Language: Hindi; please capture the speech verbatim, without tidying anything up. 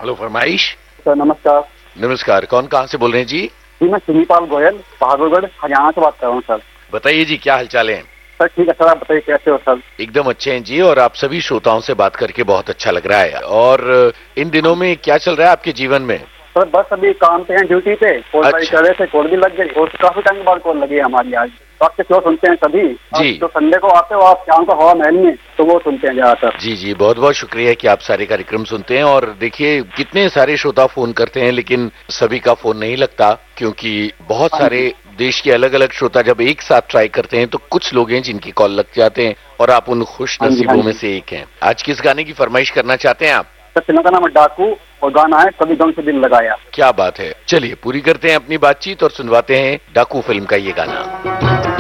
हेलो फरमाइश। सर नमस्कार। नमस्कार, कौन कहाँ से बोल रहे हैं जी? जी मैं शिवपाल गोयल बहादुरगढ़ हरियाणा से बात कर रहा हूँ सर। बताइए जी, क्या हालचाल है? सर ठीक है सर, आप बताइए कैसे हो सर? एकदम अच्छे हैं जी, और आप सभी श्रोताओं से बात करके बहुत अच्छा लग रहा है। और इन दिनों में क्या चल रहा है आपके जीवन में? सर बस अभी काम पे हैं, ड्यूटी पे, कॉल अच्छा। कर रहे थे, कॉल भी लग गई और काफी टाइम के बाद कॉल लगी है हमारी आज। तो आपके शो सुनते हैं सभी जी। जो संडे को आते हो आप शाम को हवा महल में, तो वो सुनते हैं ज्यादातर। जी जी, बहुत बहुत शुक्रिया कि आप सारे कार्यक्रम सुनते हैं। और देखिए कितने सारे श्रोता फोन करते हैं, लेकिन सभी का फोन नहीं लगता, क्योंकि बहुत सारे देश के अलग अलग श्रोता जब एक साथ ट्राई करते हैं तो कुछ लोग हैं जिनकी कॉल लग जाते हैं, और आप उन खुश नसीबों में से एक हैं। आज किस गाने की फरमाइश करना चाहते हैं आप? सर फिल्म का नाम है डाकू और गाना है कभी गम से दिल लगाया। क्या बात है, चलिए पूरी करते हैं अपनी बातचीत और सुनवाते हैं डाकू फिल्म का ये गाना।